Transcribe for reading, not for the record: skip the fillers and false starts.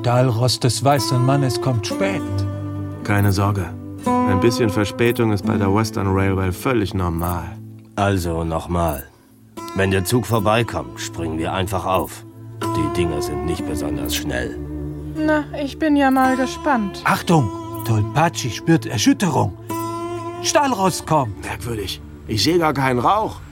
Stahlrost des weißen Mannes kommt spät. Keine Sorge. Ein bisschen Verspätung ist bei der Western Railway völlig normal. Also nochmal. Wenn der Zug vorbeikommt, springen wir einfach auf. Die Dinger sind nicht besonders schnell. Na, ich bin ja mal gespannt. Achtung! Tolpatschi spürt Erschütterung. Stahlrost kommt. Merkwürdig. Ich sehe gar keinen Rauch.